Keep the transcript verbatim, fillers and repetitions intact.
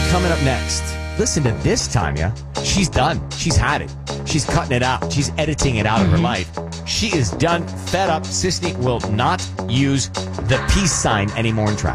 Coming up next, listen to this, Tanya. She's done. She's had it. She's cutting it out. She's editing it out mm-hmm. of her life. She is done, fed up. Sisney will not use the peace sign anymore in traffic.